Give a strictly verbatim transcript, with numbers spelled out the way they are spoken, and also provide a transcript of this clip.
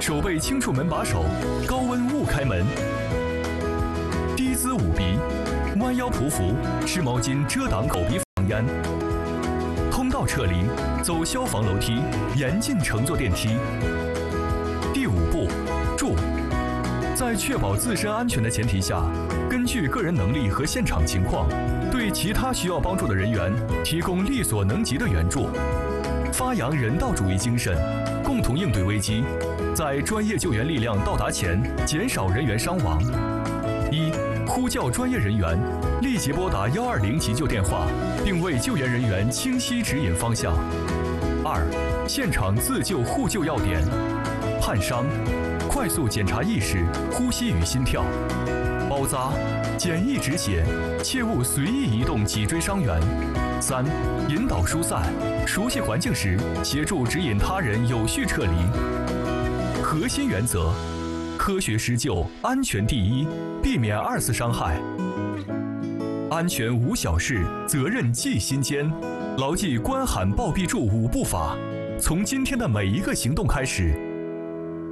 手备轻触门把手，高温勿开门。低姿捂鼻，弯腰匍匐，湿毛巾遮挡口鼻防烟。通道撤离，走消防楼梯，严禁乘坐电梯。第五步，助。在确保自身安全的前提下，根据个人能力和现场情况，对其他需要帮助的人员提供力所能及的援助，发扬人道主义精神，共同应对危机，在专业救援力量到达前减少人员伤亡。一、呼叫专业人员，立即拨打幺二零急救电话，并为救援人员清晰指引方向。二、现场自救互救要点：焊伤，快速检查意识、呼吸与心跳；包扎，简易止血，切勿随意移动脊椎伤员。三、引导疏散，熟悉环境时，协助指引他人有序撤离。核心原则：科学施救，安全第一，避免二次伤害。安全无小事，责任记心间。牢记关喊报必助五步法，从今天的每一个行动开始，